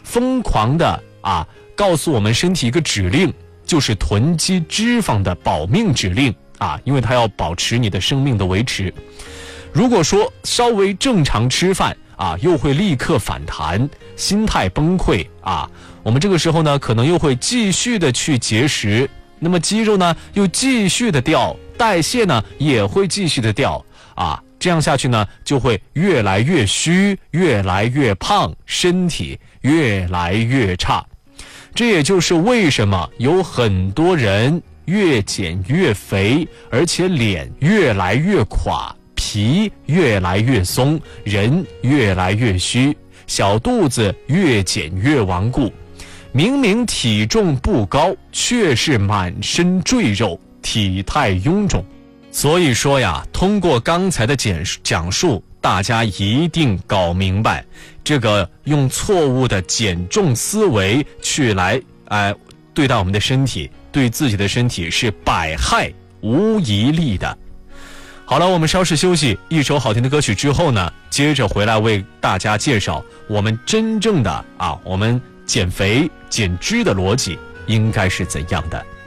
疯狂的告诉我们身体一个指令，就是囤积脂肪的保命指令因为它要保持你的生命的维持。如果说稍微正常吃饭又会立刻反弹，心态崩溃我们这个时候呢可能又会继续的去节食，那么肌肉呢又继续的掉，代谢呢也会继续的掉这样下去呢就会越来越虚，越来越胖，身体越来越差。这也就是为什么有很多人越减越肥，而且脸越来越垮，皮越来越松，人越来越虚，小肚子越减越顽固。明明体重不高，却是满身赘肉，体态臃肿。所以说呀，通过刚才的讲述，大家一定搞明白，这个用错误的减重思维去来对待我们的身体，对自己的身体是百害无一利的。好了，我们稍事休息，一首好听的歌曲之后呢，接着回来为大家介绍我们真正的我们减肥减脂的逻辑应该是怎样的。